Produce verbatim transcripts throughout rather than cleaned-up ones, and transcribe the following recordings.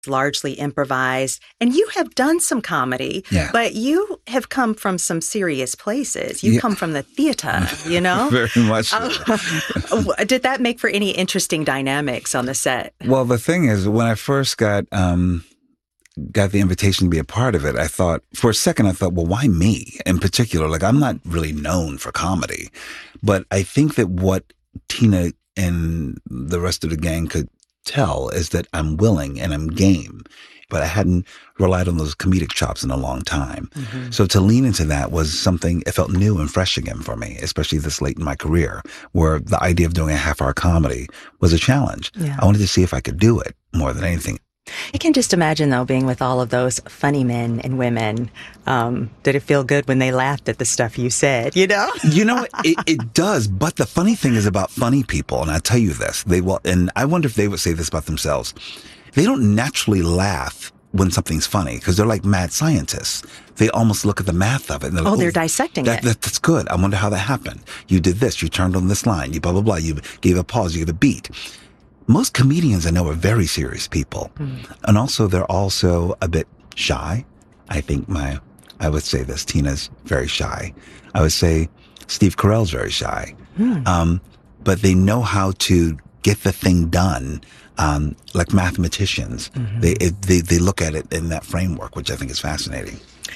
largely improvised, and you have done some comedy, yeah. but you have come from some serious places. You yeah. come from the theater, you know? Very much so. Uh, did that make for any interesting dynamics on the set? Well, the thing is, when I first got um, got the invitation to be a part of it, I thought, for a second, I thought, well, why me in particular? Like, I'm not really known for comedy. But I think that what Tina and the rest of the gang could tell is that I'm willing and I'm game. But I hadn't relied on those comedic chops in a long time. Mm-hmm. So to lean into that was something, it felt new and fresh again for me, especially this late in my career, where the idea of doing a half-hour comedy was a challenge. Yeah. I wanted to see if I could do it more than anything. I can just imagine, though, being with all of those funny men and women. Um, did it feel good when they laughed at the stuff you said, you know? You know, it, it does. But the funny thing is about funny people, and I tell you this, they will, and I wonder if they would say this about themselves. They don't naturally laugh when something's funny because they're like mad scientists. They almost look at the math of it. And they're oh, like, they're dissecting that, it. That, that's good. I wonder how that happened. You did this. You turned on this line. You blah, blah, blah. You gave a pause. You gave a beat. Most comedians I know are very serious people. Mm. And also, they're also a bit shy. I think my, I would say this, Tina's very shy. I would say Steve Carell's very shy. Mm. Um, but they know how to get the thing done, um, like mathematicians. Mm-hmm. They, it, they they look at it in that framework, which I think is fascinating.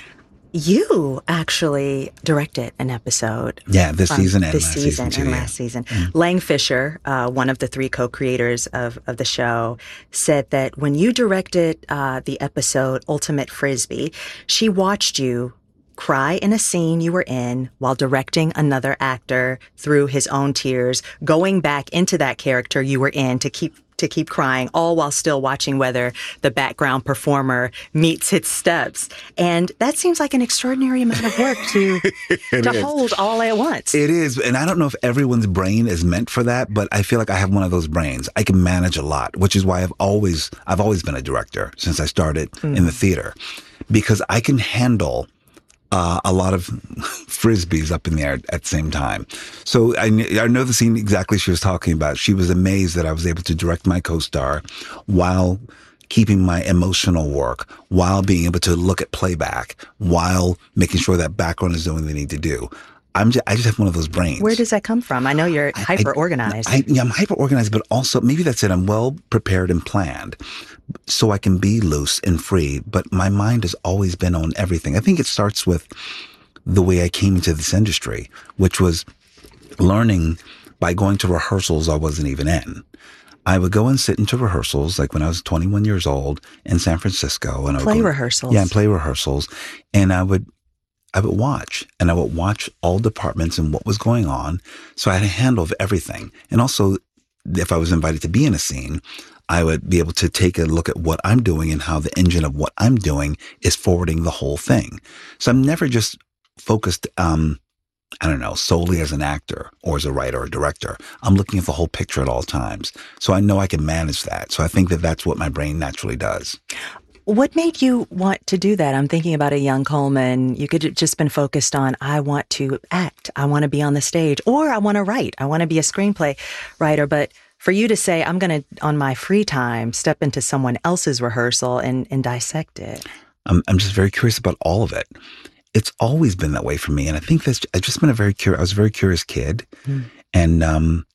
You actually directed an episode. Yeah, this season and this last season, season too, and yeah. last season. Mm-hmm. Lang Fisher, uh, one of the three co-creators of, of the show, said that when you directed uh, the episode Ultimate Frisbee, she watched you cry in a scene you were in while directing another actor through his own tears, going back into that character you were in to keep to keep crying, all while still watching whether the background performer meets its steps. And that seems like an extraordinary amount of work to to is. hold all at once. It is. And I don't know if everyone's brain is meant for that, but I feel like I have one of those brains. I can manage a lot, which is why I've always I've always been a director since I started mm. in the theater, because I can handle Uh, a lot of frisbees up in the air at the same time. So I, I know the scene exactly she was talking about. She was amazed that I was able to direct my co-star while keeping my emotional work, while being able to look at playback, while making sure that background is doing what they need to do. I'm just, I just have one of those brains. Where does that come from? I know you're hyper organized. I, I, yeah, I'm hyper organized, but also maybe that's it. I'm well prepared and planned, so I can be loose and free. But my mind has always been on everything. I think it starts with the way I came into this industry, which was learning by going to rehearsals I wasn't even in. I would go and sit into rehearsals, like when I was twenty-one years old in San Francisco, and I would play go, rehearsals. Yeah, and play rehearsals, and I would. I would watch, and I would watch all departments and what was going on. So I had a handle of everything. And also, if I was invited to be in a scene, I would be able to take a look at what I'm doing and how the engine of what I'm doing is forwarding the whole thing. So I'm never just focused, um, I don't know, solely as an actor or as a writer or director. I'm looking at the whole picture at all times. So I know I can manage that. So I think that that's what my brain naturally does. What made you want to do that? I'm thinking about a young Coleman. You could have just been focused on, I want to act, I want to be on the stage, or I want to write, I want to be a screenplay writer. But for you to say, I'm going to, on my free time, step into someone else's rehearsal and, and dissect it. I'm, I'm just very curious about all of it. It's always been that way for me. And I think that's, I've just been a very curious, I was a very curious kid. Mm. And um,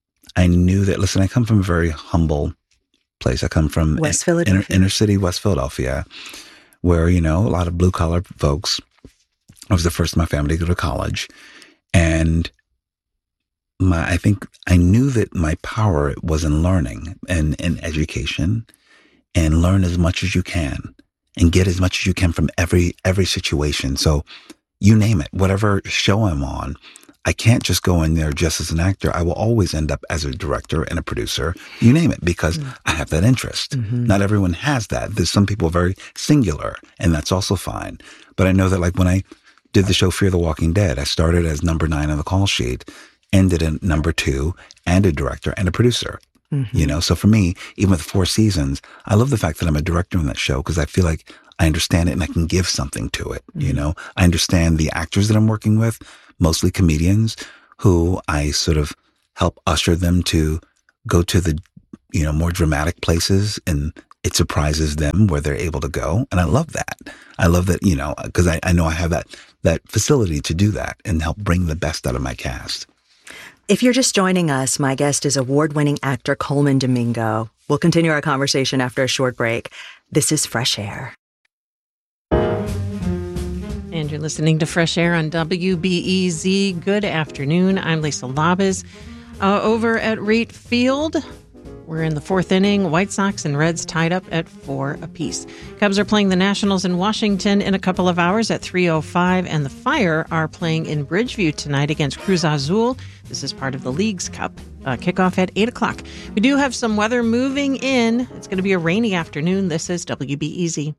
I knew that, listen, I come from a very humble place. I come from West Philadelphia. Inner, inner city West Philadelphia, where, you know, a lot of blue collar folks. I was the first in my family to go to college. And my, I think I knew that my power was in learning and in education, and learn as much as you can and get as much as you can from every, every situation. So you name it, whatever show I'm on, I can't just go in there just as an actor. I will always end up as a director and a producer, you name it, because mm. I have that interest. Mm-hmm. Not everyone has that. There's some people very singular, and that's also fine. But I know that, like, when I did the show Fear the Walking Dead, I started as number nine on the call sheet, ended at number two, and a director and a producer. Mm-hmm. You know, so for me, even with four seasons, I love the fact that I'm a director in that show, because I feel like I understand it and I can give something to it. Mm-hmm. You know, I understand the actors that I'm working with, mostly comedians, who I sort of help usher them to go to the, you know, more dramatic places and it surprises them where they're able to go. And I love that. I love that, you know, because I, I know I have that, that facility to do that and help bring the best out of my cast. If you're just joining us, my guest is award-winning actor Colman Domingo. We'll continue our conversation after a short break. This is Fresh Air. And you're listening to Fresh Air on W B E Z. Good afternoon. I'm Lisa Labas. Uh, over at Rate Field, we're in the fourth inning. White Sox and Reds tied up at four apiece. Cubs are playing the Nationals in Washington in a couple of hours at three oh five, and the Fire are playing in Bridgeview tonight against Cruz Azul. This is part of the League's Cup. Uh, kickoff at eight o'clock. We do have some weather moving in. It's going to be a rainy afternoon. This is W B E Z.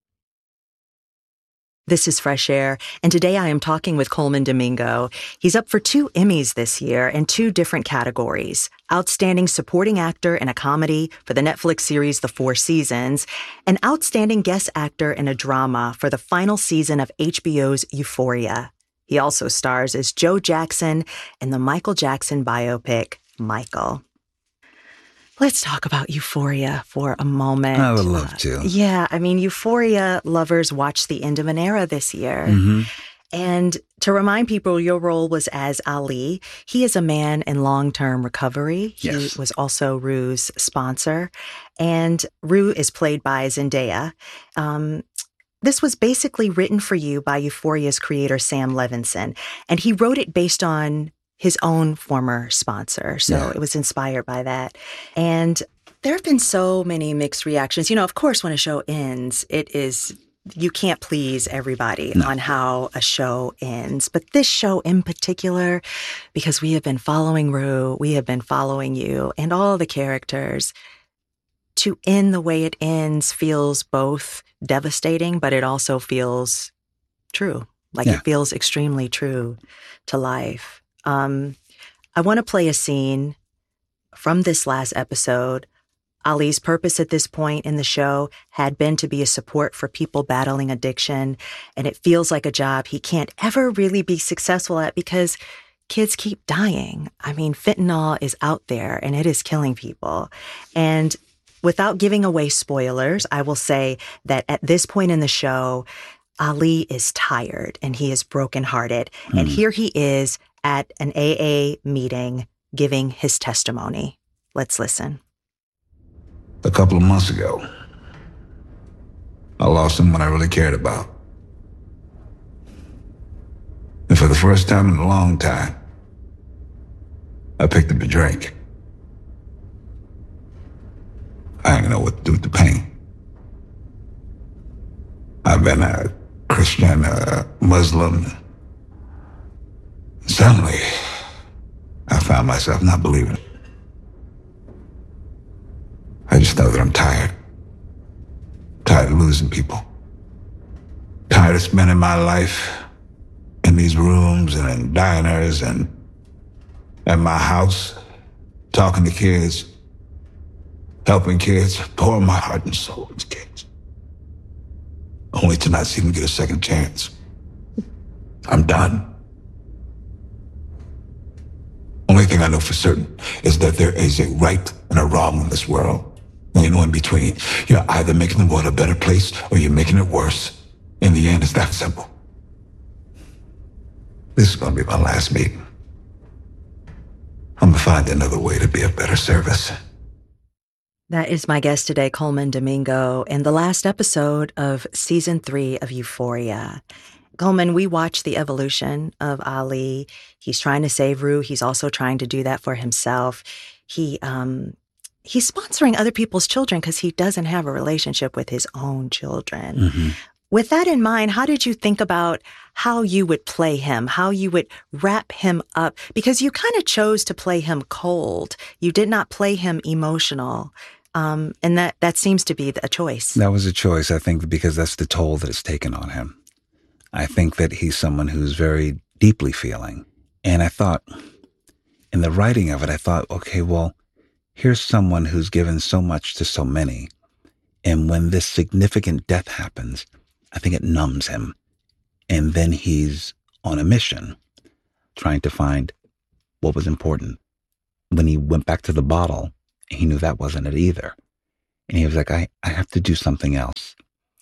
This is Fresh Air, and today I am talking with Colman Domingo. He's up for two Emmys this year in two different categories: Outstanding Supporting Actor in a Comedy for the Netflix series The Four Seasons, and Outstanding Guest Actor in a Drama for the final season of H B O's Euphoria. He also stars as Joe Jackson in the Michael Jackson biopic, Michael. Let's talk about Euphoria for a moment. I would love to. Uh, yeah, I mean, Euphoria lovers watched the end of an era this year. Mm-hmm. And to remind people, your role was as Ali. He is a man in long-term recovery. He Yes. was also Rue's sponsor. And Rue is played by Zendaya. Um, this was basically written for you by Euphoria's creator, Sam Levinson. And he wrote it based on his own former sponsor. So Yeah. it was inspired by that. And there have been so many mixed reactions. You know, of course, when a show ends, it is, you can't please everybody No. on how a show ends. But this show in particular, because we have been following Rue, we have been following you and all the characters, to end the way it ends feels both devastating, but it also feels true. Like Yeah. it feels extremely true to life. Um, I want to play a scene from this last episode. Ali's purpose at this point in the show had been to be a support for people battling addiction, and it feels like a job he can't ever really be successful at because kids keep dying. I mean, fentanyl is out there, and it is killing people. And without giving away spoilers, I will say that at this point in the show, Ali is tired, and he is brokenhearted. Mm. And here he is at an A A meeting giving his testimony. Let's listen. A couple of months ago, I lost someone I really cared about. And for the first time in a long time, I picked up a drink. I didn't know what to do with the pain. I've been a Christian, a Muslim. Suddenly, I found myself not believing it. I just know that I'm tired. Tired of losing people. Tired of spending my life in these rooms and in diners and at my house, talking to kids, helping kids, pouring my heart and soul into kids, only to not see them get a second chance. I'm done. Only thing I know for certain is that there is a right and a wrong in this world. And you know, in between, you're either making the world a better place or you're making it worse. In the end, it's that simple. This is going to be my last meeting. I'm going to find another way to be of better service. That is my guest today, Colman Domingo, in the last episode of season three of Euphoria. Colman, we watch the evolution of Ali. He's trying to save Rue. He's also trying to do that for himself. He um, he's sponsoring other people's children because he doesn't have a relationship with his own children. Mm-hmm. With that in mind, how did you think about how you would play him, how you would wrap him up? Because you kind of chose to play him cold. You did not play him emotional. Um, and that, that seems to be a choice. That was a choice, I think, because that's the toll that it's taken on him. I think that he's someone who's very deeply feeling. And I thought, in the writing of it, I thought, okay, well, here's someone who's given so much to so many. And when this significant death happens, I think it numbs him. And then he's on a mission, trying to find what was important. When he went back to the bottle, he knew that wasn't it either. And he was like, I, I have to do something else.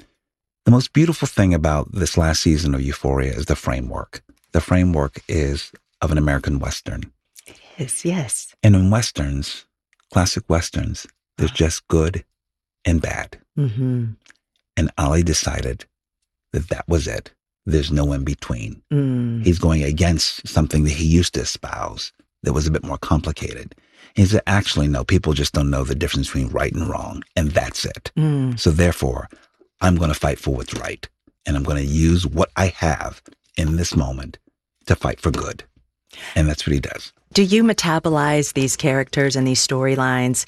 The most beautiful thing about this last season of Euphoria is the framework. The framework is of an American Western. It is, yes. And in Westerns, classic Westerns, there's just good and bad. Mm-hmm. And Ali decided that that was it. There's no in between. Mm. He's going against something that he used to espouse that was a bit more complicated. He said, actually, no, people just don't know the difference between right and wrong. And that's it. Mm. So therefore, I'm going to fight for what's right. And I'm going to use what I have in this moment to fight for good. And that's what he does. Do you metabolize these characters and these storylines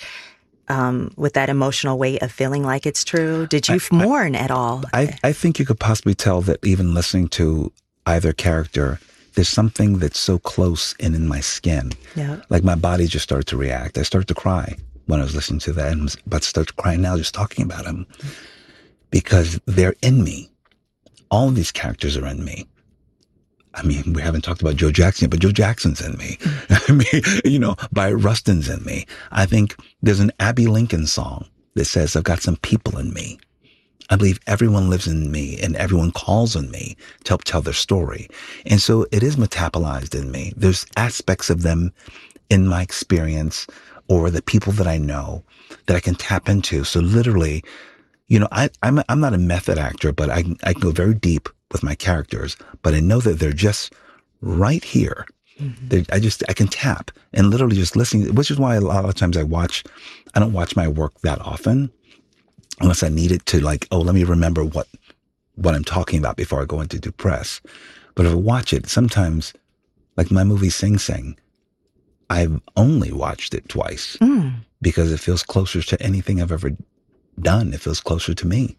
um, with that emotional weight of feeling like it's true? Did you I, mourn I, at all? I, I think you could possibly tell that even listening to either character, there's something that's so close and in my skin. Yeah. Like my body just started to react. I started to cry when I was listening to that, and I'm about to start to cry now just talking about him. Because they're in me. All of these characters are in me. I mean, we haven't talked about Joe Jackson yet, but Joe Jackson's in me. I mean, you know, Bayard Rustin's in me. I think there's an Abby Lincoln song that says, I've got some people in me. I believe everyone lives in me and everyone calls on me to help tell their story. And so it is metabolized in me. There's aspects of them in my experience or the people that I know that I can tap into. So literally, you know, I, I'm I'm not a method actor, but I I can go very deep with my characters. But I know that they're just right here. Mm-hmm. I just I can tap and literally just listening, which is why a lot of times I watch. I don't watch my work that often, unless I need it to like, oh, let me remember what what I'm talking about before I go into do press. But if I watch it, sometimes, like my movie Sing Sing, I've only watched it twice mm. because it feels closer to anything I've ever done. It feels closer to me.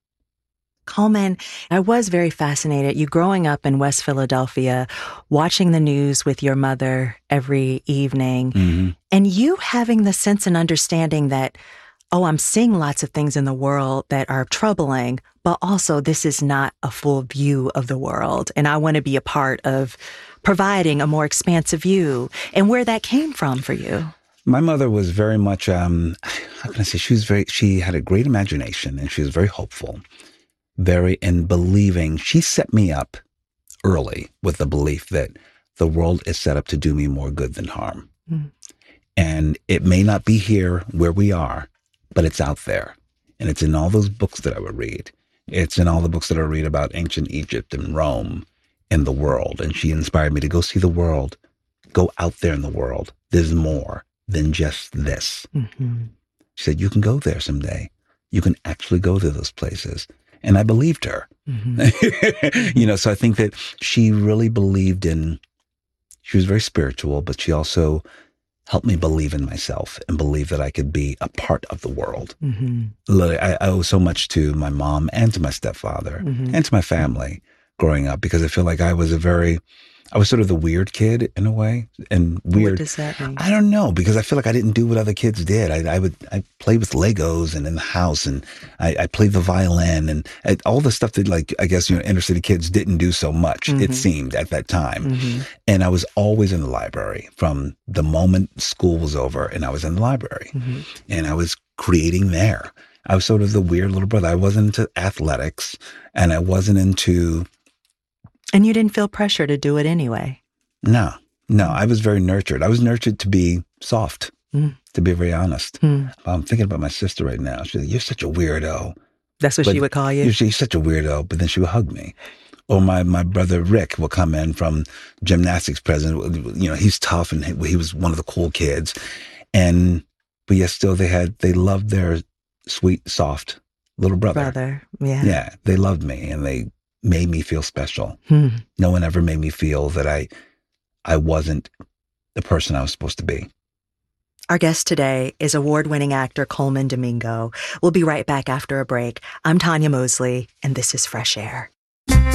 Coleman, I was very fascinated. You growing up in West Philadelphia, watching the news with your mother every evening, mm-hmm. and you having the sense and understanding that, oh, I'm seeing lots of things in the world that are troubling, but also this is not a full view of the world. And I want to be a part of providing a more expansive view, and where that came from for you. My mother was very much, um, how can I say, she was very, she had a great imagination and she was very hopeful, very in believing. She set me up early with the belief that the world is set up to do me more good than harm. Mm. And it may not be here where we are, but it's out there. And it's in all those books that I would read. It's in all the books that I read about ancient Egypt and Rome and the world. And she inspired me to go see the world, go out there in the world. There's more than just this. Mm-hmm. She said, you can go there someday. You can actually go to those places. And I believed her. Mm-hmm. You know, so I think that she really believed in, she was very spiritual, but she also helped me believe in myself and believe that I could be a part of the world. Mm-hmm. I, I owe so much to my mom and to my stepfather mm-hmm. and to my family growing up, because I feel like I was a very, I was sort of the weird kid in a way. And weird. What does that mean? I don't know, because I feel like I didn't do what other kids did. I, I would, I played with Legos and in the house, and I, I played the violin and I, all the stuff that, like, I guess, you know, inner city kids didn't do so much, mm-hmm. it seemed at that time. Mm-hmm. And I was always in the library from the moment school was over, and I was in the library mm-hmm. and I was creating there. I was sort of the weird little brother. I wasn't into athletics and I wasn't into... And you didn't feel pressure to do it anyway? No, no. I was very nurtured. I was nurtured to be soft, mm. to be very honest. Mm. I'm thinking about my sister right now. She's like, you're such a weirdo. That's what but she would call you? You're, you're such a weirdo, but then she would hug me. Or my, my brother Rick will come in from gymnastics president. You know, he's tough and he, he was one of the cool kids. And, but yet still they had, they loved their sweet, soft little brother. Brother, yeah. Yeah, they loved me and they made me feel special. Hmm. No one ever made me feel that I I wasn't the person I was supposed to be. Our guest today is award-winning actor Colman Domingo. We'll be right back after a break. I'm Tanya Mosley, and this is Fresh Air.